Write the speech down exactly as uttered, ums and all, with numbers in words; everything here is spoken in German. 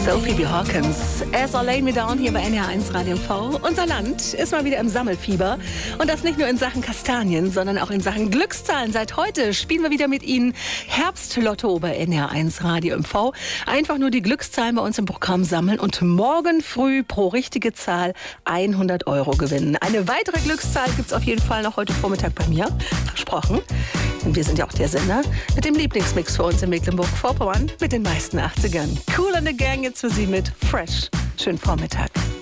Sophie B. Hawkins, As I Lay Me Down hier bei N R eins Radio M V. Unser Land ist mal wieder im Sammelfieber. Und das nicht nur in Sachen Kastanien, sondern auch in Sachen Glückszahlen. Seit heute spielen wir wieder mit Ihnen Herbstlotto bei N R eins Radio M V. Einfach nur die Glückszahlen bei uns im Programm sammeln und morgen früh pro richtige Zahl hundert Euro gewinnen. Eine weitere Glückszahl gibt es auf jeden Fall noch heute Vormittag bei mir. Versprochen. Und wir sind ja auch der Sender mit dem Lieblingsmix für uns in Mecklenburg-Vorpommern mit den meisten achtzigern. Cool and the Gang jetzt für Sie mit Fresh. Schönen Vormittag.